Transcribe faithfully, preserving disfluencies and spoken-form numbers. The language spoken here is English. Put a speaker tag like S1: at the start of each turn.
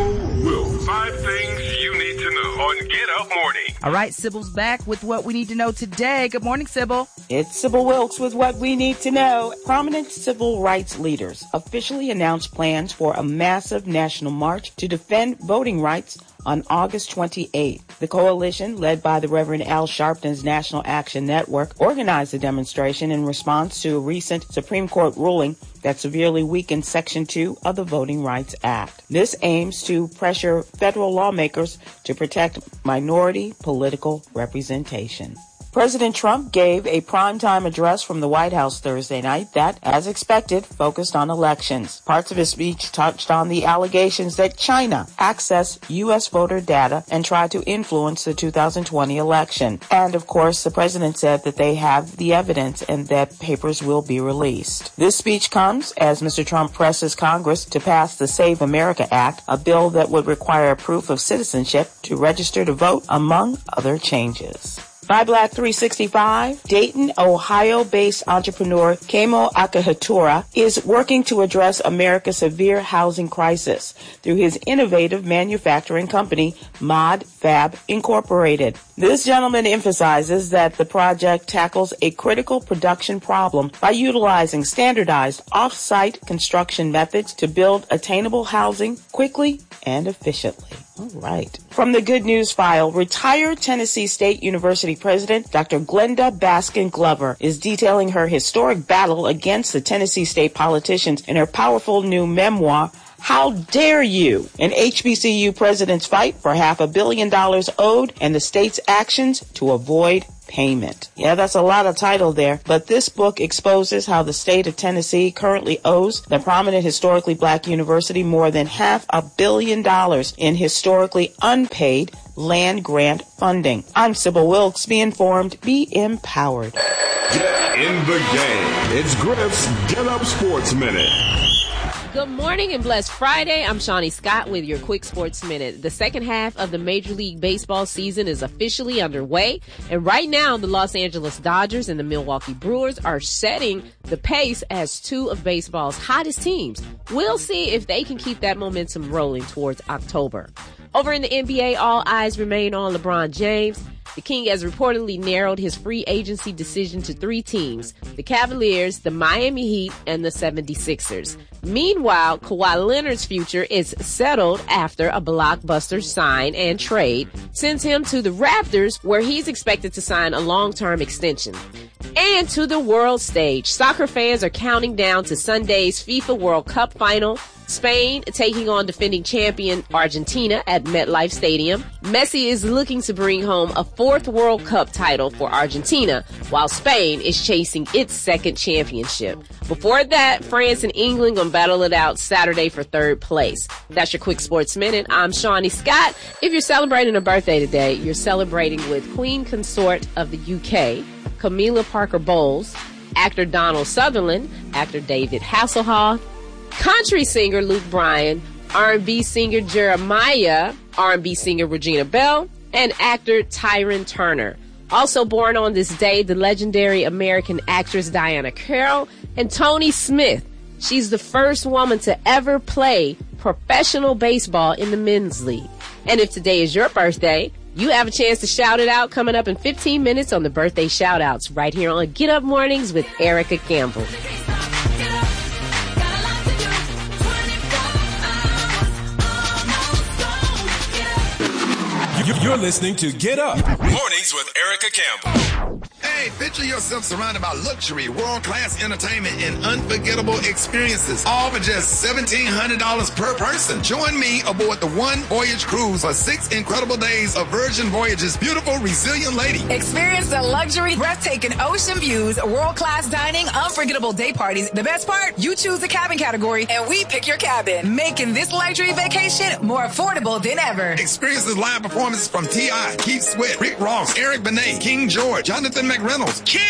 S1: Wilkes. Five things you need to know on Get Up Morning.
S2: All right, Sybil's back with what we need to know today. Good morning, Sybil.
S3: It's Sybil Wilkes with what we need to know. Prominent civil rights leaders officially announced plans for a massive national march to defend voting rights on August twenty-eighth. The coalition, led by the Reverend Al Sharpton's National Action Network, organized the demonstration in response to a recent Supreme Court ruling that severely weakened Section two of the Voting Rights Act. This aims to pressure federal lawmakers to protect minority political representation. President Trump gave a primetime address from the White House Thursday night that, as expected, focused on elections. Parts of his speech touched on the allegations that China accessed U S voter data and tried to influence the two thousand twenty election. And, of course, the president said that they have the evidence and that papers will be released. This speech comes as Mister Trump presses Congress to pass the Save America Act, a bill that would require proof of citizenship to register to vote, among other changes. My Black three sixty-five, Dayton, Ohio-based entrepreneur Kamo Akihara is working to address America's severe housing crisis through his innovative manufacturing company, Mod Fab Incorporated. This gentleman emphasizes that the project tackles a critical production problem by utilizing standardized off-site construction methods to build attainable housing quickly and efficiently. All right. From the Good News File, retired Tennessee State University President Doctor Glenda Baskin Glover is detailing her historic battle against the Tennessee State politicians in her powerful new memoir, How Dare You? An H B C U president's fight for half a billion dollars owed and the state's actions to avoid payment. Yeah, that's a lot of title there, but this book exposes how the state of Tennessee currently owes the prominent historically black university more than half a billion dollars in historically unpaid land grant funding. I'm Sybil Wilkes. Be informed, be empowered.
S1: Get in the game. It's Griff's Get Up Sports Minute.
S4: Good morning and blessed Friday. I'm Shawnee Scott with your quick sports minute. The second half of the Major League Baseball season is officially underway. And right now, the Los Angeles Dodgers and the Milwaukee Brewers are setting the pace as two of baseball's hottest teams. We'll see if they can keep that momentum rolling towards October. Over in the N B A, all eyes remain on LeBron James. The King has reportedly narrowed his free agency decision to three teams: the Cavaliers, the Miami Heat, and the seventy-sixers. Meanwhile, Kawhi Leonard's future is settled after a blockbuster sign and trade sends him to the Raptors, where he's expected to sign a long-term extension. And to the world stage, soccer fans are counting down to Sunday's FIFA World Cup final. Spain taking on defending champion Argentina at MetLife Stadium. Messi is looking to bring home a fourth World Cup title for Argentina, while Spain is chasing its second championship. Before that, France and England gonna battle it out Saturday for third place. That's your quick sports minute. I'm Shawnee Scott. If you're celebrating a birthday today, you're celebrating with Queen Consort of the U K, Camilla Parker Bowles, actor Donald Sutherland, actor David Hasselhoff, country singer Luke Bryan, R and B singer Jeremiah, R and B singer Regina Bell, and actor Tyron Turner. Also born on this day, the legendary American actress Diana Carroll and Tony Smith. She's the first woman to ever play professional baseball in the men's league. And if today is your birthday, you have a chance to shout it out coming up in fifteen minutes on the birthday shout-outs right here on Get Up Mornings with Erica Campbell.
S5: You're listening to Get Up Mornings with Erica Campbell.
S6: Hey, picture yourself surrounded by luxury, world-class entertainment, and unforgettable experiences, all for just seventeen hundred dollars per person. Join me aboard the One Voyage Cruise for six incredible days of Virgin Voyage's beautiful, resilient lady.
S7: Experience the luxury, breathtaking ocean views, world-class dining, unforgettable day parties. The best part? You choose the cabin category, and we pick your cabin, making this luxury vacation more affordable than ever.
S6: Experience the live performances from T I, Keith Sweat, Rick Ross, Eric Benet, King George, Jonathan McReynolds,